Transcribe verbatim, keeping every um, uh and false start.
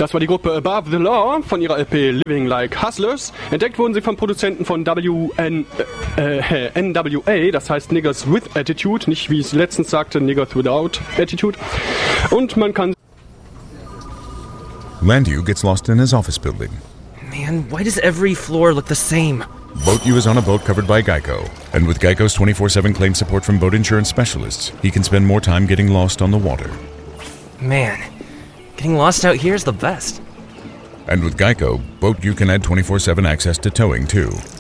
Das war die Gruppe Above the Law von ihrer L P Living Like Hustlers. Entdeckt wurden sie vom Produzenten von W N, äh, N W A, das heißt Niggers with Attitude, nicht wie es letztens sagte, Niggers without Attitude. Und man kann... Landu gets lost in his office building. Man, why does every floor look the same? BoatU is on a boat covered by Geico, and with Geico's twenty-four seven claim support from boat insurance specialists, he can spend more time getting lost on the water. Man, getting lost out here is the best. And with Geico, BoatU can add twenty-four seven access to towing too.